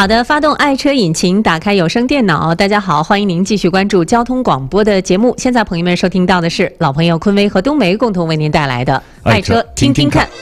好的，发动爱车引擎，打开有声电脑。大家好，欢迎您继续关注交通广播的节目。现在朋友们收听到的是老朋友昆威和冬梅共同为您带来的《爱车听听看》。